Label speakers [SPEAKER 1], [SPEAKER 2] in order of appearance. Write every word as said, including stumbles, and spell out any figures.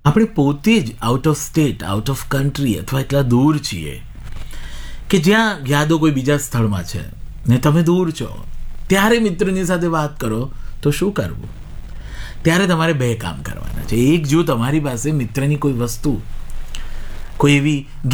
[SPEAKER 1] આપણે પોતે જ out of state, out of country અથવા એટલા દૂર છીએ કે જ્યાં યાદો કોઈ બીજા સ્થળમાં છે ને તમે દૂર છો, ત્યારે મિત્રની સાથે વાત કરો તો શું કરવું? ત્યારે તમારે બે કામ કરવાના છે. એક, જો તમારી પાસે મિત્રની કોઈ વસ્તુ, કોઈ એવી